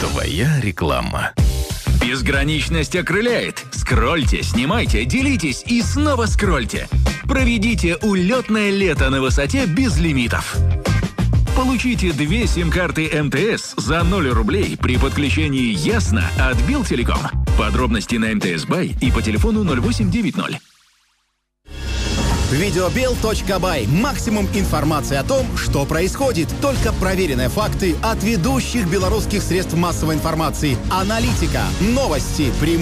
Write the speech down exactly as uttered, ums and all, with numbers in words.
Твоя реклама. Безграничность окрыляет. Скрольте, снимайте, делитесь и снова скрольте. Проведите улетное лето на высоте без лимитов. Получите две сим-карты эм тэ эс за ноль рублей при подключении «Ясно» от Билтелеком. Подробности на эм тэ эс бай и по телефону ноль восемь девять ноль. Видеобел точка бай. Максимум информации о том, что происходит. Только проверенные факты от ведущих белорусских средств массовой информации. Аналитика, новости, прямые